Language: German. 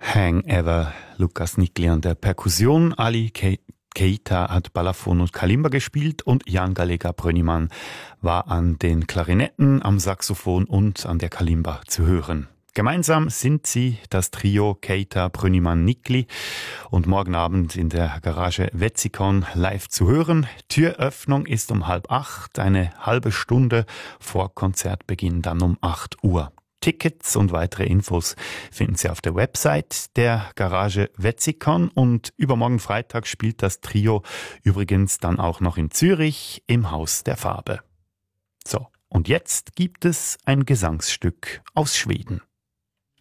Hang Ever, Lukas Nikli an der Perkussion, Ali Keita hat Balafon und Kalimba gespielt und Jan Galega Brönnimann war an den Klarinetten, am Saxophon und an der Kalimba zu hören. Gemeinsam sind sie das Trio Keita, Brönnimann, Nikli und morgen Abend in der Garage Wetzikon live zu hören. Türöffnung ist um 7:30, eine halbe Stunde vor Konzertbeginn dann um 8 Uhr. Tickets und weitere Infos finden Sie auf der Website der Garage Wetzikon und übermorgen Freitag spielt das Trio übrigens dann auch noch in Zürich im Haus der Farbe. So, und jetzt gibt es ein Gesangsstück aus Schweden.